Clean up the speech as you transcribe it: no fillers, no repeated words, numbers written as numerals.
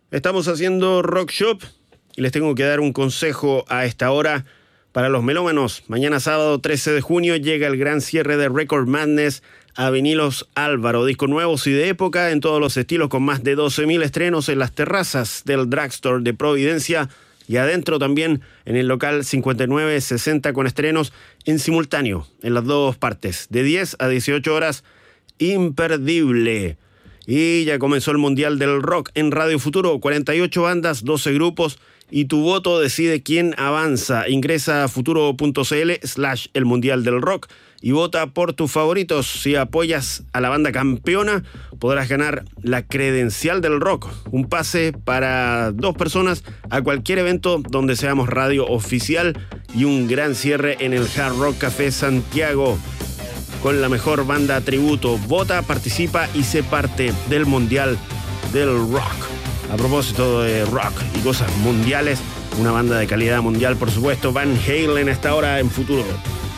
Estamos haciendo Rock Shop y les tengo que dar un consejo a esta hora para los melómanos. Mañana sábado 13 de junio llega el gran cierre de Record Madness a Vinilos Álvaro. Discos nuevos y de época en todos los estilos, con más de 12.000 estrenos en las terrazas del Drugstore de Providencia y adentro también en el local 5960, con estrenos en simultáneo en las dos partes, de 10 a 18 horas. Imperdible. Y ya comenzó el Mundial del Rock en Radio Futuro. 48 bandas, 12 grupos y tu voto decide quién avanza. Ingresa a futuro.cl/el Mundial del Rock y vota por tus favoritos. Si apoyas a la banda campeona, podrás ganar la credencial del rock, un pase para 2 personas a cualquier evento donde seamos radio oficial y un gran cierre en el Hard Rock Café Santiago con la mejor banda tributo. Vota, participa y sé parte del Mundial del Rock. A propósito de rock y cosas mundiales, una banda de calidad mundial, por supuesto, Van Halen, a esta hora en Futuro.